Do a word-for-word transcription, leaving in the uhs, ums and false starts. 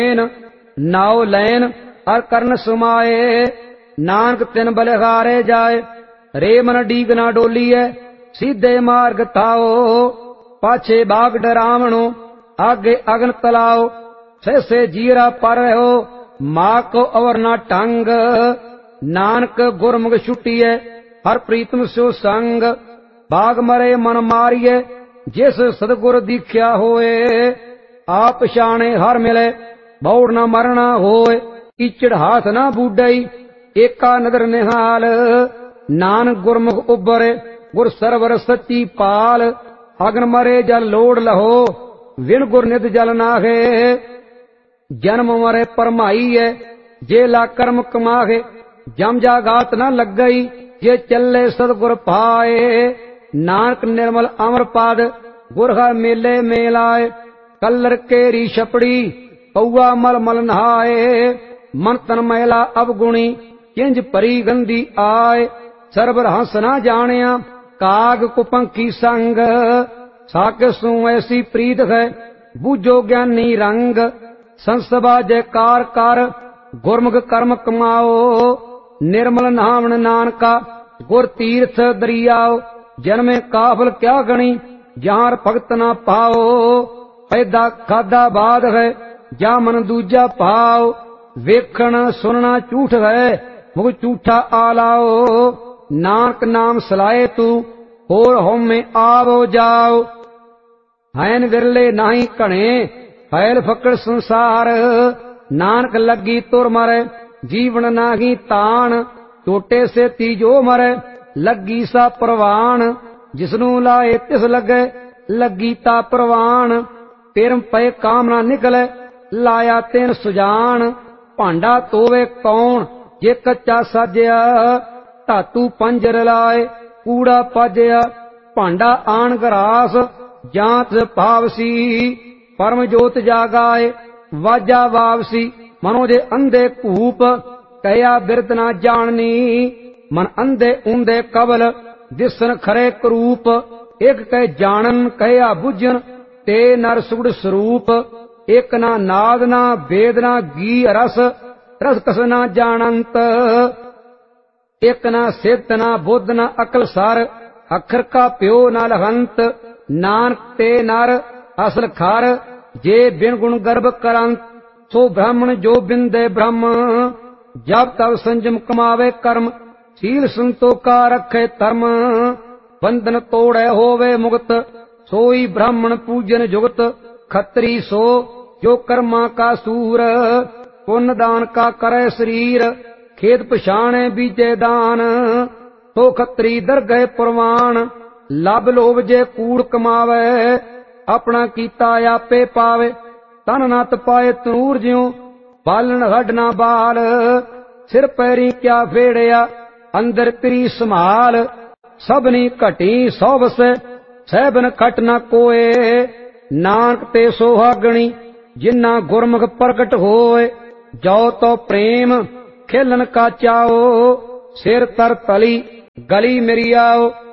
नाव लैन और कर्ण सुमाए। नानक तिन बलिहारे जाए रे मन डीग ना डोलीए। सीधे मार्ग थाओ पाछे बाग डरावणो आगे अगन तलाओ। सहसे जीरा पर हो माँ को अवर ना टंग। नानक गुरमुख छुटिए हर प्रीतम सो संग। बाग मरे मन मारिए जिस सतगुर दीख्या होए। आप शाणे हर मिले बौड़ न मरना होए। कीचड़ हाथ न बूडई एका नदर निहाल। नानक गुरमुख उबरे गुर सरवर सच्ची पाल। अगन मरे जल लोड़ लहो विण गुर निध जल नाहे। जन्म मरे परमाई है जे ला कर्म कमाहे। जम जागात न लग गई जे चले सतगुर पाए। नानक निर्मल अमर पाद गुर हर मेले मेलाए। कल्लर केरी छपड़ी कौआ मल मल नहाए। मन तन मैला अवगुणी किंज परी गंदी आए। सरबर हंस ना जानिया काग कुपंखी संग। साके सू ऐसी प्रीत है बूझो ज्ञानी रंग। संसभा जयकार कर गुरमुख कर्म कमाओ। निर्मल नामन नानका गुर तीर्थ दरियाओ। जन्मे काफल क्या गणी जहां भगत ना पाओ। पैदा खादा बाद है जा मन दूजा पाओ। वेखण सुनना झूठ है मुख झूठा आलाओ। नानक नाम सलाए तू होर होमे आवो जाओ। हैन विरले नाही घणे फैल फकड़ संसार। नानक लगी तुर मरे जीवन नाही तान। टोटे से तीजो मरे लगी सा प्रवान। जिसनू लाए तिस लगे लगी ता प्रवान। तेरम पे काम ना निकले लाया तेन सुजान। भांडा तोवे कौन जे कच्चा साजया। धातु पंजर लाए कूड़ा पाजया। भांडा आन गरास जांत भावसी। परम जोत जागाए वाजा वावसी। मनो जे अंधे कूप कया बिरत ना जाननी। मन अंधे ऊंधे कबल दिसन खरे करूप। एक कह जानन कया बुझन ते नर सुगड़ स्वरूप। एक ना नाद ना वेद ना गी रस रस कस ना जानंत। एक ना सिद्ध ना बुद्ध ना अकल सर अखर का प्यो ना लहंत। नानक ते नर असल खर जे बिन गुण गर्भ करंत। सो ब्राह्मण जो बिंदे ब्रह्म जब तब संजम कमावे कर्म। सील संतोखा रखे धर्म बंधन तोड़े होवे मुक्त। सोई ब्राह्मण पूजन जुगत खत्री सो जो कर्मा का सूर। पुण्य दान का करे शरीर खेत पछाणे बीजे दान। तो खत्री दरगह प्रवान लब लोभ जे कूड़ कमावे। अपना कीता आपे पावे तन ना तपाए तनूर ज्यों। बालन हड ना बाल सिर पैरी क्या फेड़िया। अंदर पिरी संभाल सबनी घटी सौबस सहबन खट न कोए। नानक ते सोहागणी जिन्ना गुरमुख प्रगट होए। जो तो प्रेम खेलन का चाओ सिर तर तली गली मेरी आओ।